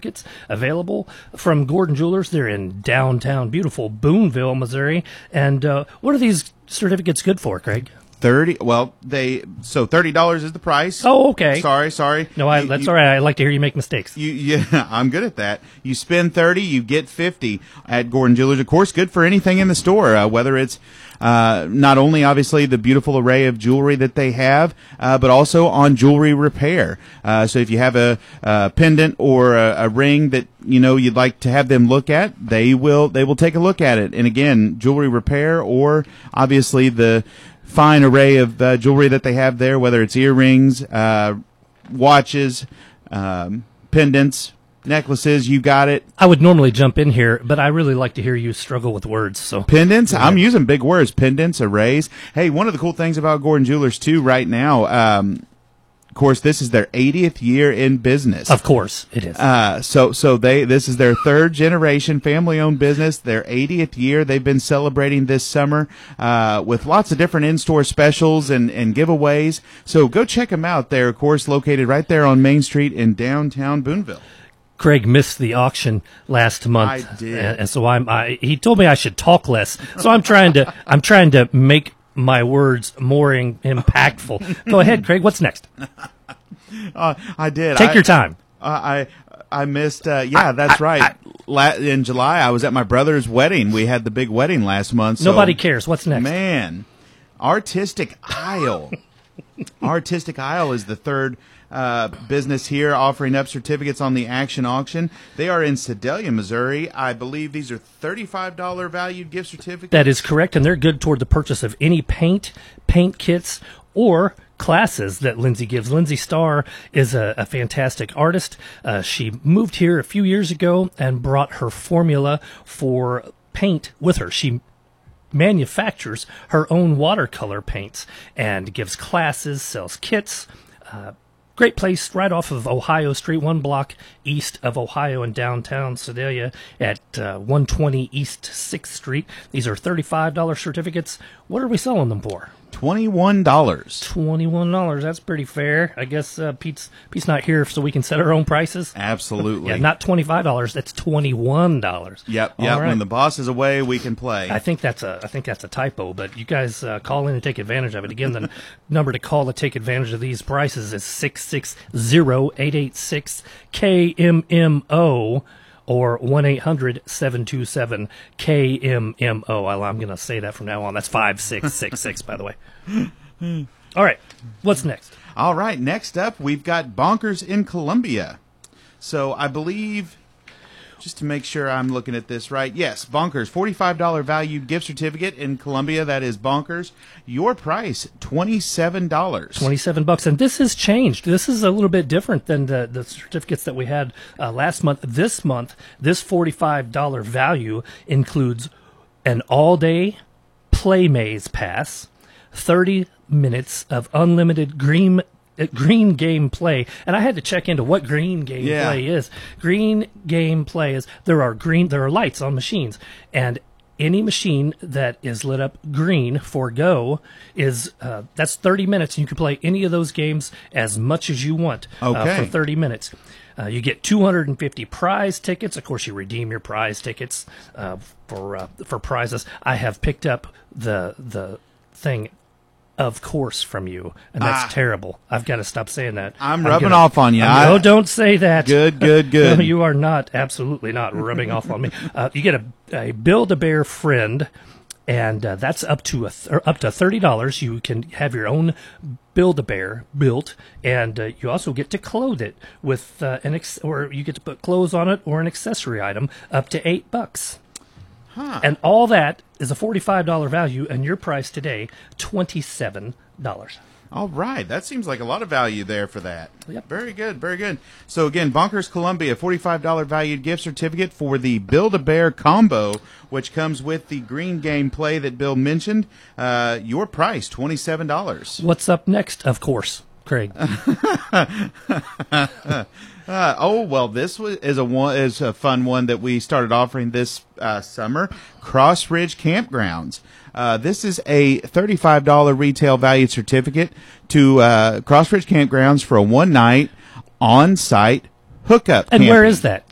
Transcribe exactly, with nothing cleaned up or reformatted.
certificates available from Gordon Jewelers. They're in downtown, beautiful Boonville, Missouri. And uh, what are these certificates good for, Craig? Thirty. Well, they so thirty dollars is the price. Oh, okay. Sorry, sorry. No, I, You- that's you- all right. I like to hear you make mistakes. You, yeah, I'm good at that. You spend thirty, you get fifty at Gordon Jewelers. Of course, good for anything in the store, uh, whether it's uh, not only obviously the beautiful array of jewelry that they have, uh, but also on jewelry repair. Uh, so if you have a, a pendant or a, a ring that you know you'd like to have them look at, they will they will take a look at it. And again, jewelry repair or obviously the fine array of uh, jewelry that they have there, whether it's earrings, uh, watches, um, pendants, necklaces, you got it. I would normally jump in here, but I really like to hear you struggle with words. So Pendants, I'm using big words, pendants, arrays. Hey, one of the cool things about Gordon Jewelers, too, right now, um, of course, this is their eightieth year in business. Of course, it is. Uh, so, so they, this is their third generation family owned business, their eightieth year. They've been celebrating this summer, uh, with lots of different in-store specials and, and giveaways. So go check them out. They're, of course, located right there on Main Street in downtown Boonville. Craig missed the auction last month. I did. and, and so I'm. I, he told me I should talk less. So I'm trying to. I'm trying to make my words more in, impactful. Go ahead, Craig. What's next? Uh, I did. Take I, your time. Uh, I I missed. Uh, yeah, that's I- right. I- La- in July, I was at my brother's wedding. We had the big wedding last month. So, Nobody cares. What's next? Man, Artistic Isle. Artistic Isle is the third uh, business here offering up certificates on the Action Auction. They are in Sedalia, Missouri. I believe these are thirty-five dollars valued gift certificates. That is correct, and they're good toward the purchase of any paint, paint kits, or classes that Lindsay gives. Lindsay Starr is a, a fantastic artist. Uh, she moved here a few years ago and brought her formula for paint with her. She manufactures her own watercolor paints and gives classes, sells kits. Uh, great place right off of Ohio Street, one block east of Ohio in downtown Sedalia at uh, one twenty East sixth Street. These are thirty-five dollars certificates. What are we selling them for? twenty-one dollars. twenty-one dollars. That's pretty fair. I guess uh, Pete's Pete's not here so we can set our own prices. Absolutely. Yeah, not twenty-five dollars. That's twenty-one dollars. Yep, All yep. right. When the boss is away, we can play. I think that's a I think that's a typo, but you guys uh, call in and take advantage of it. Again, the number to call to take advantage of these prices is six six zero, eight eight six, K M M O or one eight hundred, seven two seven, K M M O. I'm going to say that from now on. That's five six six six, by the way. All right, what's next? All right, next up, we've got Bonkers in Columbia. So I believe, just to make sure I'm looking at this right, yes, Bonkers, forty-five dollars valued gift certificate in Columbia. That is Bonkers. Your price, twenty-seven dollars. twenty-seven bucks. And this has changed. This is a little bit different than the, the certificates that we had uh, last month. This month, this forty-five dollars value includes an all-day Play Maze pass, thirty minutes of unlimited green uh, green game play. And I had to check into what green game Yeah. play is. Green game play is there are green there are lights on machines, and any machine that is lit up green for go is uh, that's thirty minutes. You can play any of those games as much as you want uh, Okay. for thirty minutes. Uh, you get two hundred fifty prize tickets. Of course, you redeem your prize tickets uh, for uh, for prizes. I have picked up the the thing, of course, from you, and that's Ah. terrible. I've got to stop saying that. I'm rubbing gonna- off on you. I'm- I- no, don't say that. Good, good, good. No, you are not. Absolutely not rubbing off on me. Uh, you get a, a Build-A-Bear friend, and uh, that's up to a th- or up to thirty dollars. You can have your own Build-A-Bear built, and uh, you also get to clothe it with uh, an ex- or you get to put clothes on it or an accessory item up to eight bucks. Huh. And all that is a forty-five dollars value, and your price today, twenty-seven dollars. All right, that seems like a lot of value there for that. Yep. Very good, very good. So again, Bonkers Columbia, forty-five dollars valued gift certificate for the Build-A-Bear combo, which comes with the green game play that Bill mentioned. Uh, your price, twenty-seven dollars. What's up next? Of course, Craig. Uh, oh well, this was is a one is a fun one that we started offering this uh, summer. Cross Ridge Campgrounds. Uh, this is a thirty-five dollars retail valued certificate to uh, Cross Ridge Campgrounds for a one night on site hookup. And where camping. is that?